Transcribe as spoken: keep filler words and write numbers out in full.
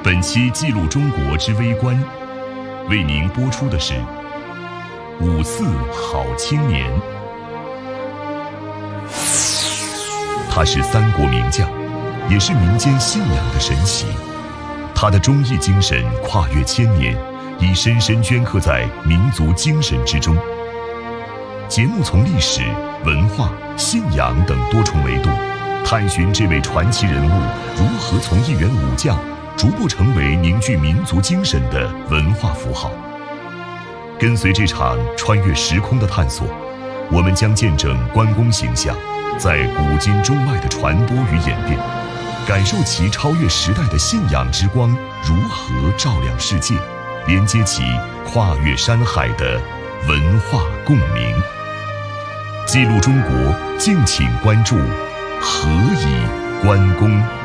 本期记录中国之微观，为您播出的是五四好青年。他是三国名将，也是民间信仰的神奇。他的忠义精神跨越千年，已深深镌刻在民族精神之中。节目从历史、文化、信仰等多重维度，探寻这位传奇人物如何从一员武将逐步成为凝聚民族精神的文化符号。跟随这场穿越时空的探索，我们将见证关公形象在古今中外的传播与演变，感受其超越时代的信仰之光如何照亮世界，连接起跨越山海的文化共鸣。记录中国，敬请关注何以关公。